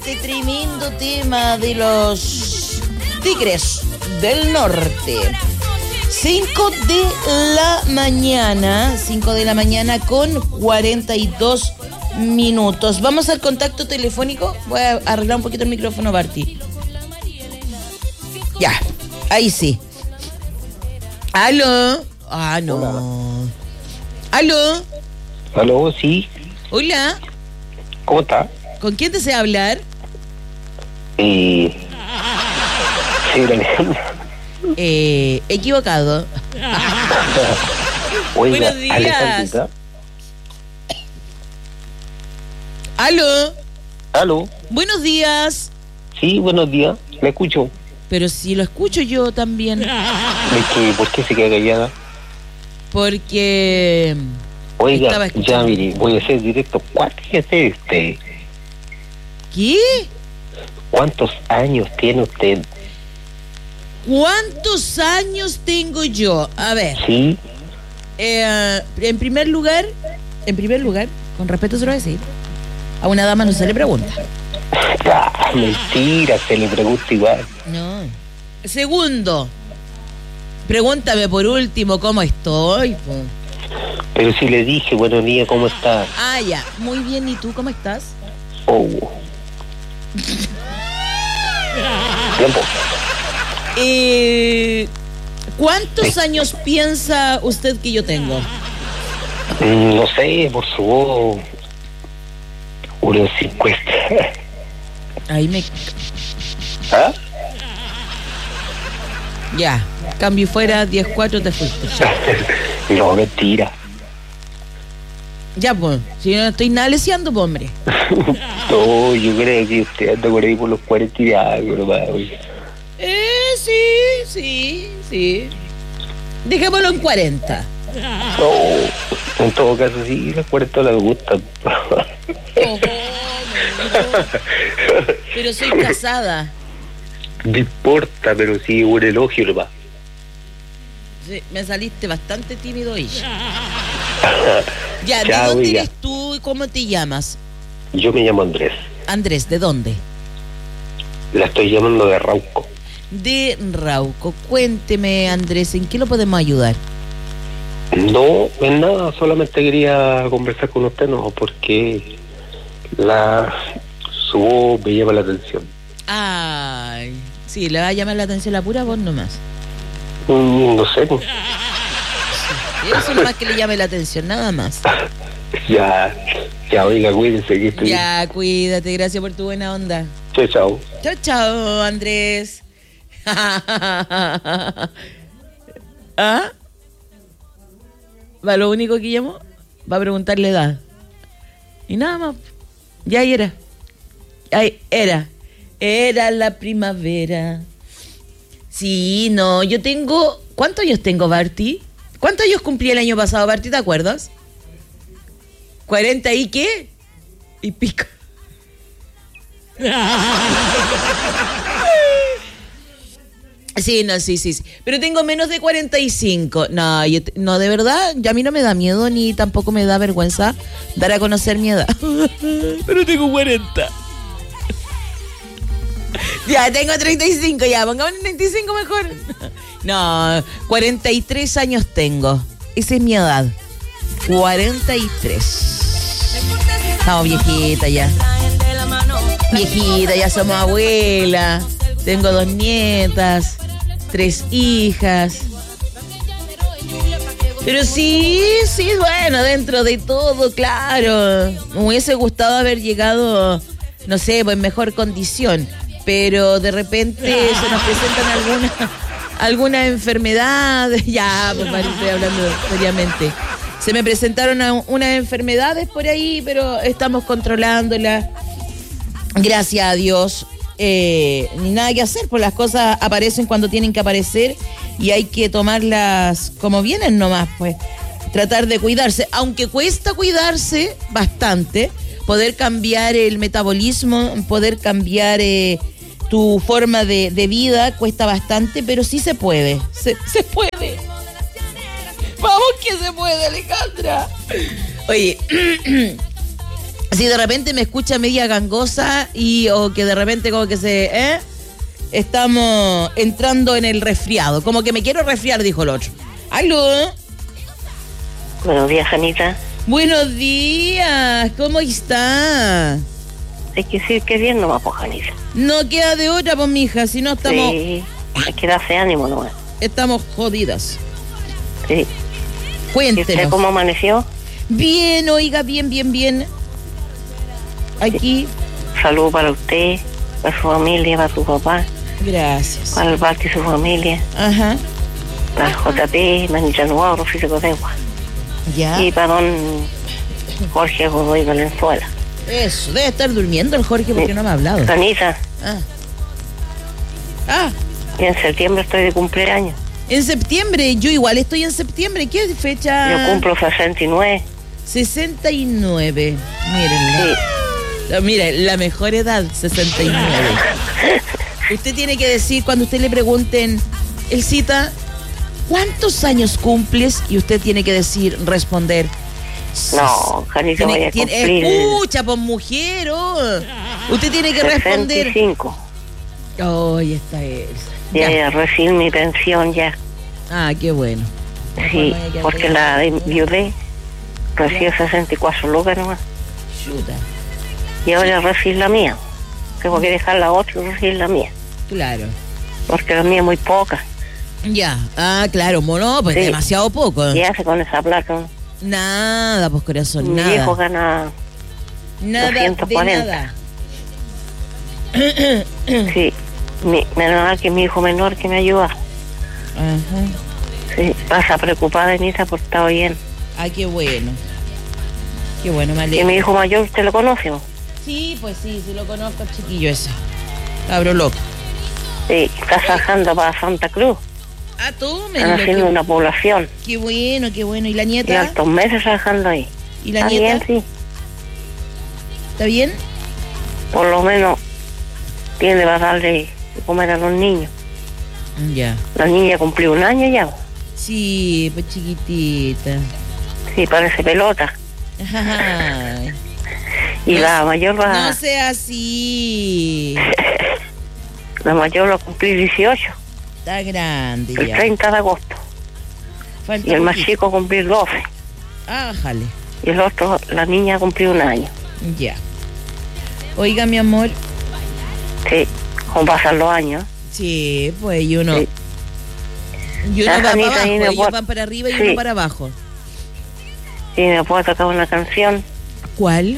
Este tremendo tema de los Tigres del Norte. 5 de la mañana con 42 minutos. Vamos al contacto telefónico. Voy a arreglar un poquito el micrófono, Barty. Ya, ahí sí. ¿Aló? Ah, no. Hola. ¿Aló? Aló, sí. Hola. ¿Cómo está? ¿Con quién desea hablar? Sí, Alejandro. Equivocado. Oiga, Buenos días. Alejandrita. ¿Aló? Aló. Buenos días. Sí, buenos días. ¿Me escucho? Pero si lo escucho yo también. ¿Por qué se queda callada? Porque... Oiga, estaba ya escuchando. mire, voy a hacer directo. ¿Cuántos años tiene usted? ¿Qué? ¿Cuántos años tiene usted? ¿Cuántos años tengo yo? A ver, Sí. en primer lugar, con respeto se lo voy a decir, a una dama no se le pregunta. Ah, mentira, se le pregunta igual. No. Segundo, pregúntame por último cómo estoy. Po. Pero si le dije, buenos días, ¿cómo está? Ah, ya. Muy bien, ¿y tú cómo estás? Oh. Tiempo. ¿Cuántos años piensa usted que yo tengo? No sé, por su voz. Unos 50. Ahí me... ¿Ah? Ya, cambio fuera, 10-4 te fuiste. Ya. No, mentira. Ya, pues, si yo no estoy nada leseando, pues, hombre. No, yo creo que usted anda por ahí por los 40 y algo nomás, oye. Sí. Dejémoslo en 40. No, en todo caso sí, los 40 les gustan. Ojo, pero soy casada. No importa, pero sí un elogio nomás. Sí, me saliste bastante tímido hoy. Ya, ¿de Ya, dónde oiga. eres tú y cómo te llamas? Yo me llamo Andrés. Andrés, ¿de dónde? La estoy llamando de Rauco. De Rauco. Cuénteme, Andrés, ¿en qué lo podemos ayudar? No, en nada, solamente quería conversar con usted, no, porque su voz me llama la atención. Ay, sí, le va a llamar la atención la pura voz nomás. No sé, pues. Eso nomás que le llame la atención, nada más. ya, oiga, cuídense que estoy. Ya, cuídate, gracias por tu buena onda. Chao, chao. Chao, chao, Andrés. ¿Ah? Va, lo único que llamó, va a preguntarle edad. Y nada más. Ya ahí era. Ahí era. Era la primavera. Sí, no, yo tengo... ¿Cuántos años tengo, Barty? ¿Cuántos años cumplí el año pasado, Barty? ¿Te acuerdas? ¿40 y qué? Y pico. Sí, no, sí. Pero tengo menos de 45. No, no, de verdad, a mí no me da miedo ni tampoco me da vergüenza dar a conocer mi edad. Pero tengo 40. Ya, tengo 35, ya, pongamos 35 mejor. No, 43 años tengo. Esa es mi edad. 43. Estamos viejitas ya. Viejita, ya somos abuelas. Tengo 2 nietas, 3 hijas. Pero sí, bueno, dentro de todo, claro. Me hubiese gustado haber llegado, no sé, pues en mejor condición. Pero de repente se nos presentan algunas enfermedades. Ya, pues estoy hablando seriamente. Se me presentaron unas enfermedades por ahí, pero estamos controlándolas. Gracias a Dios. Ni nada que hacer, pues las cosas aparecen cuando tienen que aparecer y hay que tomarlas como vienen nomás, pues. Tratar de cuidarse, aunque cuesta cuidarse bastante, poder cambiar el metabolismo, poder cambiar tu forma de vida, cuesta bastante, pero sí se puede, se puede. Vamos que se puede, Alejandra. Oye, Si de repente me escucha media gangosa o que de repente como que estamos entrando en el resfriado. Como que me quiero resfriar, dijo el otro. ¡Aló! Buenos días, Janita. Buenos días, ¿cómo está? Hay que decir que bien nomás, pues, Janita. No queda de otra, pues, mija, si no estamos... Sí, hay que darse ánimo nomás. Estamos jodidas. Sí. ¿Y Cuéntenos. usted cómo amaneció? Bien, oiga, bien. Aquí. Saludos para usted, para su familia, para su papá, Gracias. para el Basti y su familia, Ajá. para JP, Manita Nueva, Rosita Codegua. Ya. Y para don Jorge Godoy Valenzuela. Eso, debe estar durmiendo el Jorge porque no me ha hablado. Janita, Ah, y en septiembre estoy de cumpleaños. en septiembre, yo igual estoy en septiembre. ¿Qué fecha? Yo cumplo 69. 69. Mírenla. Sí. Mire, la mejor edad, 69. Usted tiene que decir, cuando usted le pregunten, Elcita, ¿cuántos años cumples? Y usted tiene que responder. No, Janita, voy a cumplir Escucha, pues, mujer. Usted tiene que responder. 65. Ay, está Elsa. Ya recibí mi pensión ya. Ah, qué bueno. Sí, porque la viudé, recibo 64 lucas nomás. Chuta. Y ahora recibí la mía. Tengo que dejar la otra y recibir la mía. Claro. Porque la mía es muy poca. Ya. Ah, claro, mono, pues Sí. demasiado poco. ¿Qué hace con esa plata? Nada, pues corazón, Mi nada. viejo gana Nada 240. de nada. Sí, menos mal que mi hijo menor que me ayuda. Ajá. Sí, pasa preocupada, Anita, por estar bien. Ah, qué bueno. Qué bueno, me Y alegro. mi hijo mayor, ¿usted lo conoce? ¿No? Sí, pues sí lo conozco, chiquillo ese. Cabro loco. Sí, está trabajando para Santa Cruz. Ah, tú me Están haciendo una población. Qué bueno, qué bueno. ¿Y la Y nieta? altos meses trabajando ahí. ¿Y la ¿Está nieta? bien? Sí. ¿Está bien? Por lo menos tiene para darle de comer a los niños. Ya. La niña cumplió 1 año ya. Sí, pues chiquitita. Sí, parece pelota. Ay, Y la mayor va... no sea así. La mayor va a cumplir 18. Está grande El ya. 30 de agosto. Falta Y el más poquito. chico a cumplir 12. Ájale. Y el otro, la niña cumplió 1 año. Ya. Oiga, mi amor. Sí, como pasan los años. Sí, pues y uno. Sí. Y uno La va para Janita abajo, ahí me ellos pone- van para arriba y Sí. uno para abajo. Y me puedo tocar una canción. ¿Cuál?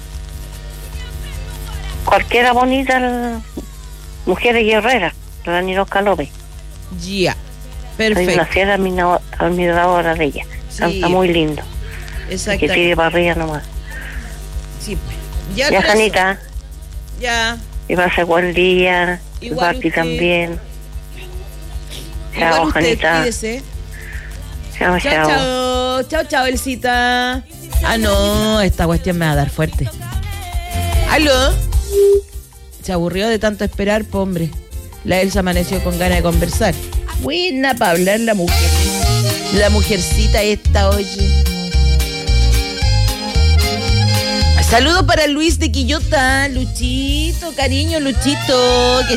Cualquiera bonita, Mujeres Guerreras, de Daniel Oscar López. Ya. Soy Perfecto. una fiel admiradora de ella. Sí. Canta muy lindo. Que Exacto. sigue para arriba nomás. Sí, pues. Ya, Ya, corazón. Janita, Ya. y pase buen día. Y Igual Basti usted. también. Igual Chao, usted, Janita. cuídese. Chao, Chao, chao. chao. Chao, chao, Elcita. Ah, no, esta cuestión me va a dar fuerte. ¿Aló? Se aburrió de tanto esperar, po, hombre. La Elsa amaneció con ganas de conversar. Buena para hablar la mujer. La mujercita esta, oye. Saludos para Luis de Quillota. Luchito, cariño, Luchito. Que